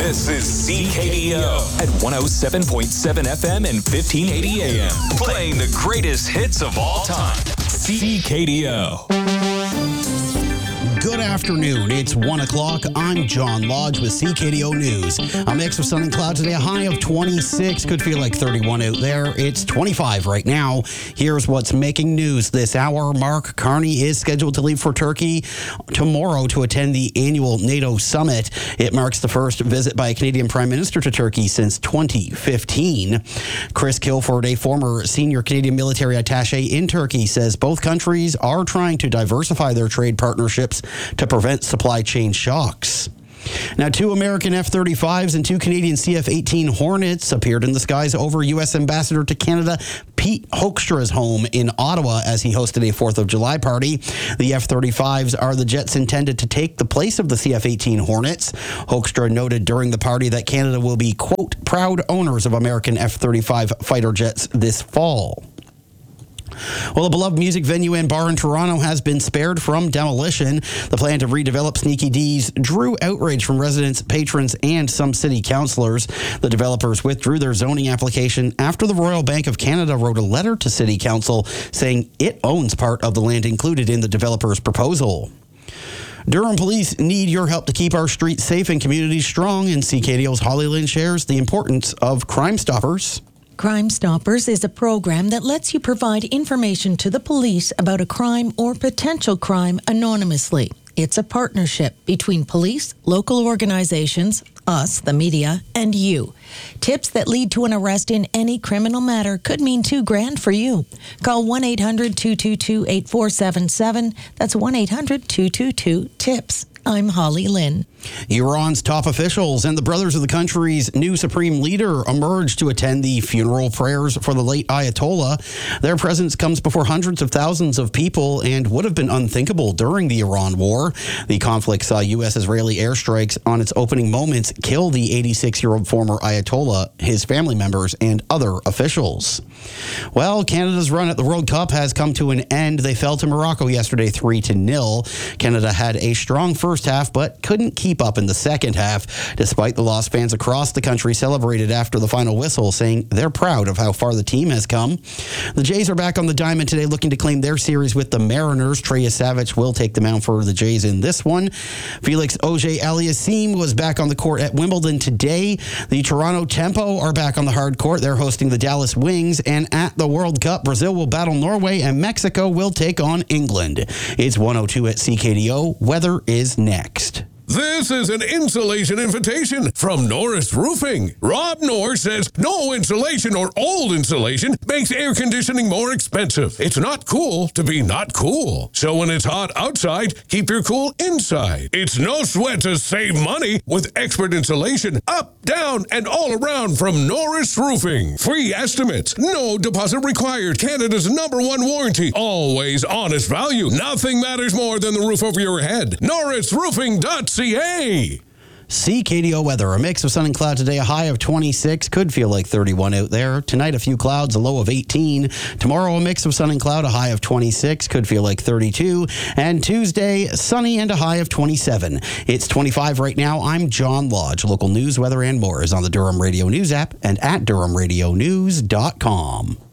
This is CKDO at 107.7 FM and 1580 AM. Playing the greatest hits of all time. CKDO. Good afternoon. It's 1 o'clock. I'm John Lodge with CKDO News. A mix of sun and clouds today, a high of 26. Could feel like 31 out there. It's 25 right now. Here's what's making news this hour. Mark Carney is scheduled to leave for Turkey tomorrow to attend the annual NATO summit. It marks the first visit by a Canadian Prime Minister to Turkey since 2015. Chris Kilford, a former senior Canadian military attaché in Turkey, says both countries are trying to diversify their trade partnerships to prevent supply chain shocks. Now, 2 American F-35s and 2 Canadian CF-18 Hornets appeared in the skies over U.S. Ambassador to Canada Pete Hoekstra's home in Ottawa as he hosted a 4th of July party. The F-35s are the jets intended to take the place of the CF-18 Hornets. Hoekstra noted during the party that Canada will be, quote, proud owners of American F-35 fighter jets this fall. Well, a beloved music venue and bar in Toronto has been spared from demolition. The plan to redevelop Sneaky D's drew outrage from residents, patrons, and some city councillors. The developers withdrew their zoning application after the Royal Bank of Canada wrote a letter to City Council saying it owns part of the land included in the developer's proposal. Durham Police need your help to keep our streets safe and communities strong, and CKDO's Holly Lynn shares the importance of Crime Stoppers. Crime Stoppers is a program that lets you provide information to the police about a crime or potential crime anonymously. It's a partnership between police, local organizations, us, the media, and you. Tips that lead to an arrest in any criminal matter could mean $2,000 for you. Call 1-800-222-8477. That's 1-800-222-TIPS. I'm Holly Lynn. Iran's top officials and the brothers of the country's new supreme leader emerged to attend the funeral prayers for the late Ayatollah. Their presence comes before hundreds of thousands of people and would have been unthinkable during the Iran war. The conflict saw U.S.-Israeli airstrikes on its opening moments kill the 86-year-old former Ayatollah, his family members, and other officials. Well, Canada's run at the World Cup has come to an end. They fell to Morocco yesterday 3-0. Canada had a strong first half, but couldn't keep up in the second half. Despite the loss, fans across the country celebrated after the final whistle, saying they're proud of how far the team has come. The Jays are back on the diamond today, looking to claim their series with the Mariners. Trey Savage will take the mound for the Jays in this one. Felix Auger-Aliassime was back on the court at Wimbledon today. The Toronto Tempo are back on the hard court. They're hosting the Dallas Wings. And at the World Cup, Brazil will battle Norway and Mexico will take on England. It's 102 at CKDO. Weather is next. This is an insulation invitation from Norris Roofing. Rob Norris says no insulation or old insulation makes air conditioning more expensive. It's not cool to be not cool. So when it's hot outside, keep your cool inside. It's no sweat to save money with expert insulation up, down, and all around from Norris Roofing. Free estimates, no deposit required. Canada's #1 warranty. Always honest value. Nothing matters more than the roof over your head. NorrisRoofing.ca. CKDO weather, a mix of sun and cloud today, a high of 26, could feel like 31 out there. Tonight, a few clouds, a low of 18. Tomorrow, a mix of sun and cloud, a high of 26, could feel like 32. And Tuesday, sunny and a high of 27. It's 25 right now. I'm John Lodge. Local news, weather, and more is on the Durham Radio News app and at DurhamRadioNews.com.